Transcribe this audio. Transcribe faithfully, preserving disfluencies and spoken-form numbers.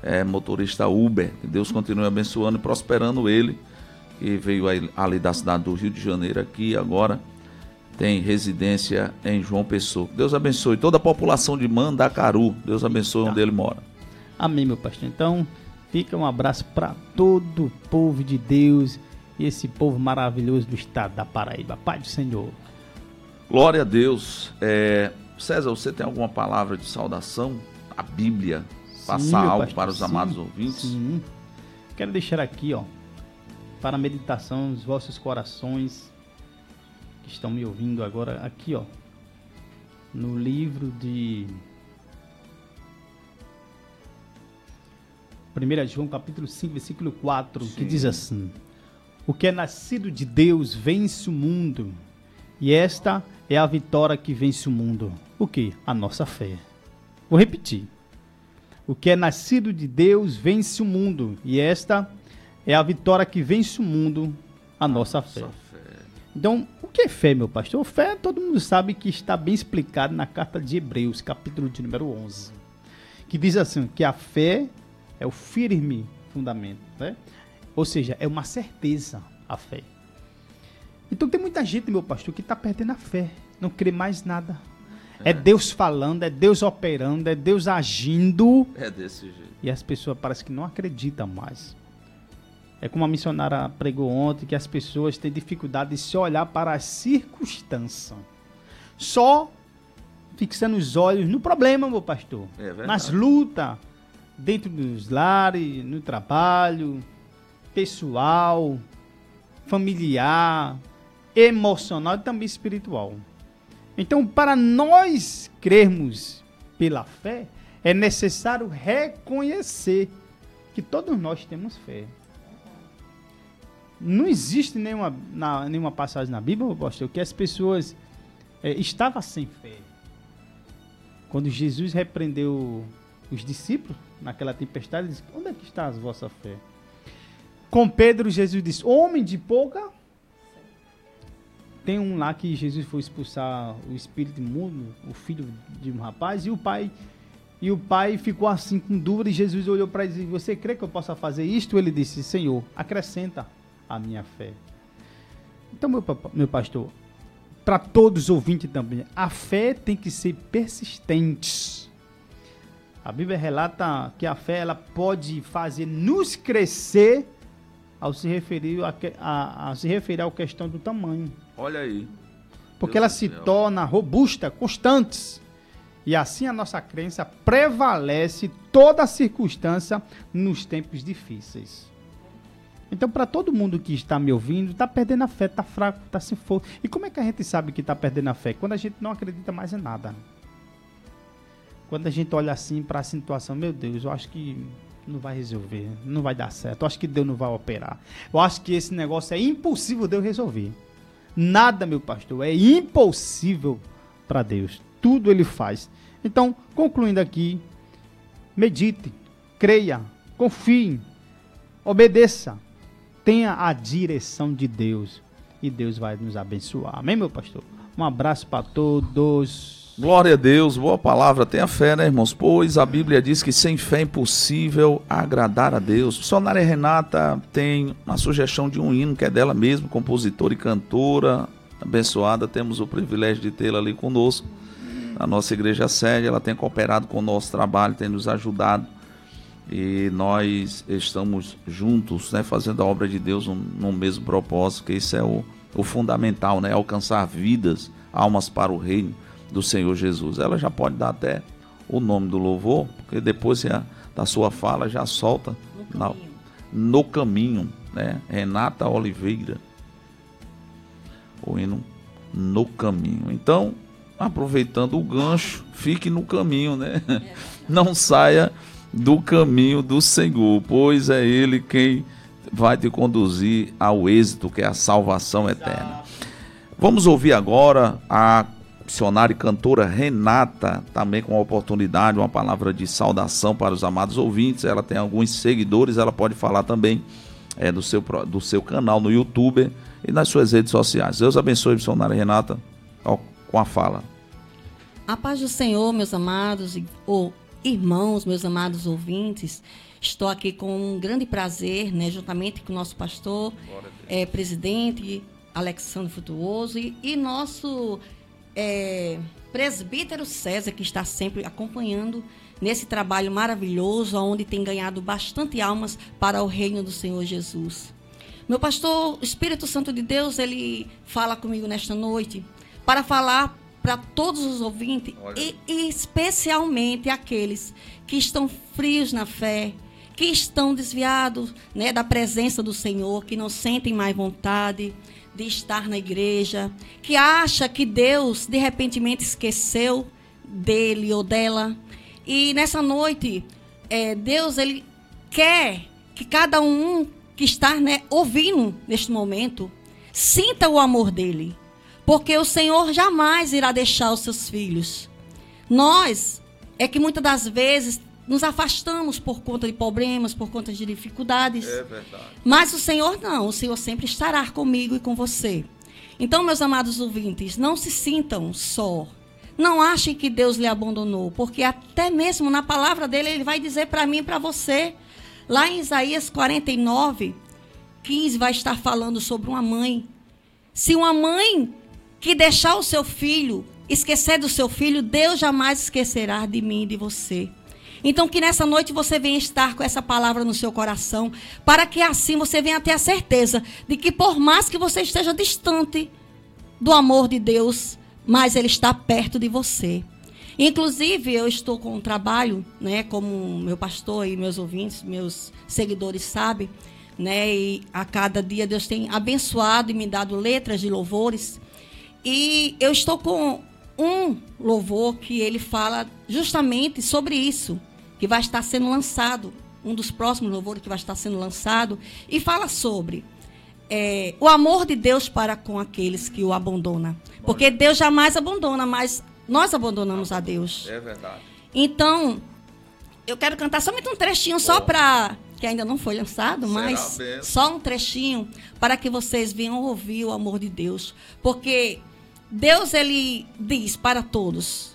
é, motorista Uber. Que Deus continue abençoando e prosperando ele, que veio aí, ali da cidade do Rio de Janeiro, aqui agora tem residência em João Pessoa. Deus abençoe toda a população de Mandacaru. Deus abençoe onde ele mora. Amém, meu pastor. Então, fica um abraço para todo o povo de Deus e esse povo maravilhoso do estado da Paraíba. Pai do Senhor. Glória a Deus. É, César, você tem alguma palavra de saudação? A Bíblia, passar sim, algo pastor, para os sim, amados ouvintes? Sim. Quero deixar aqui, ó, para a meditação, os vossos corações que estão me ouvindo agora, aqui, ó, no livro de primeiro João, capítulo cinco, versículo quatro, sim, que diz assim: o que é nascido de Deus vence o mundo, e esta é a vitória que vence o mundo. O que? A nossa fé. Vou repetir. O que é nascido de Deus vence o mundo, e esta é a vitória que vence o mundo, a nossa, nossa fé. fé. Então, o que é fé, meu pastor? Fé, todo mundo sabe que está bem explicado na carta de Hebreus, capítulo de número onze, que diz assim, que a fé é o firme fundamento, né? Ou seja, é uma certeza a fé. Então tem muita gente, meu pastor, que está perdendo a fé, não crê mais nada. É. é Deus falando, é Deus operando, é Deus agindo. É desse jeito. E as pessoas parecem que não acreditam mais. É como a missionária pregou ontem, que as pessoas têm dificuldade de se olhar para as circunstâncias. Só fixando os olhos no problema, meu pastor. É verdade. Nas lutas, dentro dos lares, no trabalho, pessoal, familiar, emocional e também espiritual. Então, para nós crermos pela fé, é necessário reconhecer que todos nós temos fé. Não existe nenhuma, na, nenhuma passagem na Bíblia, meu pastor, que as pessoas é, estavam sem fé. Quando Jesus repreendeu os discípulos naquela tempestade, ele disse: onde é que está a vossa fé? Com Pedro, Jesus disse: homem de pouca. Tem um lá que Jesus foi expulsar o espírito imundo, o filho de um rapaz, e o pai e o pai ficou assim com dúvida, e Jesus olhou para ele e disse: você crê que eu possa fazer isto? Ele disse: Senhor, acrescenta a minha fé. Então, meu, meu pastor, para todos os ouvintes também, a fé tem que ser persistente. A Bíblia relata que a fé ela pode fazer nos crescer ao se referir a, a, a se referir à questão do tamanho. Olha aí. Porque Deus ela se céu. torna robusta, constante. E assim a nossa crença prevalece toda a circunstância nos tempos difíceis. Então, para todo mundo que está me ouvindo, está perdendo a fé, está fraco, está sem força. E como é que a gente sabe que está perdendo a fé? Quando a gente não acredita mais em nada. Quando a gente olha assim para a situação, meu Deus, eu acho que não vai resolver, não vai dar certo, eu acho que Deus não vai operar. Eu acho que esse negócio é impossível Deus resolver. Nada, meu pastor, é impossível para Deus. Tudo Ele faz. Então, concluindo aqui, medite, creia, confie, obedeça. Tenha a direção de Deus e Deus vai nos abençoar. Amém, meu pastor? Um abraço para todos. Glória a Deus, boa palavra. Tenha fé, né, irmãos? Pois a Bíblia diz que sem fé é impossível agradar a Deus. A missionária Renata tem uma sugestão de um hino que é dela mesma, compositora e cantora abençoada. Temos o privilégio de tê-la ali conosco na nossa igreja sede. Ela tem cooperado com o nosso trabalho, tem nos ajudado. E nós estamos juntos, né, fazendo a obra de Deus no, no mesmo propósito, que isso é o, o fundamental, né, alcançar vidas, almas para o reino do Senhor Jesus. Ela já pode dar até o nome do louvor, porque depois a, da sua fala já solta no na, caminho, no caminho, né, Renata Oliveira, o hino No Caminho. Então, aproveitando o gancho, fique no caminho, né, não saia do caminho do Senhor, pois é Ele quem vai te conduzir ao êxito, que é a salvação eterna. Vamos ouvir agora a missionária e cantora Renata, também com a oportunidade, uma palavra de saudação para os amados ouvintes. Ela tem alguns seguidores, ela pode falar também é, do, seu, do seu canal no YouTube e nas suas redes sociais. Deus abençoe, missionária Renata, ó, com a fala. A paz do Senhor, meus amados, ou irmãos, meus amados ouvintes, estou aqui com um grande prazer, né, juntamente com o nosso pastor, é, presidente Alexandre Frutuoso e, e nosso é, presbítero César, que está sempre acompanhando nesse trabalho maravilhoso, onde tem ganhado bastante almas para o reino do Senhor Jesus. Meu pastor, o Espírito Santo de Deus, ele fala comigo nesta noite para falar para todos os ouvintes e, e especialmente aqueles que estão frios na fé, que estão desviados, né, da presença do Senhor, que não sentem mais vontade de estar na igreja, que acha que Deus de repentemente esqueceu dele ou dela. E nessa noite, é, Deus ele quer que cada um que está, né, ouvindo neste momento sinta o amor dele. Porque o Senhor jamais irá deixar os seus filhos. Nós é que muitas das vezes nos afastamos por conta de problemas, por conta de dificuldades. É verdade. Mas o Senhor não, o Senhor sempre estará comigo e com você. Então, meus amados ouvintes, não se sintam só. Não achem que Deus lhe abandonou, porque até mesmo na palavra dele, ele vai dizer para mim e para você. Lá em Isaías quarenta e nove, quinze, vai estar falando sobre uma mãe. Se uma mãe que deixar o seu filho, esquecer do seu filho, Deus jamais esquecerá de mim e de você. Então, que nessa noite você venha estar com essa palavra no seu coração, para que assim você venha ter a certeza de que por mais que você esteja distante do amor de Deus, mas Ele está perto de você. Inclusive, eu estou com um trabalho, né, como meu pastor e meus ouvintes, meus seguidores sabem, né, e a cada dia Deus tem abençoado e me dado letras de louvores. E eu estou com um louvor que ele fala justamente sobre isso, que vai estar sendo lançado, um dos próximos louvores que vai estar sendo lançado, e fala sobre é, o amor de Deus para com aqueles que o abandonam. Porque Deus jamais abandona, mas nós abandonamos a Deus. É verdade. Então, eu quero cantar somente um trechinho, só para... que ainda não foi lançado, mas só um trechinho, para que vocês venham ouvir o amor de Deus. Porque Deus, ele diz para todos,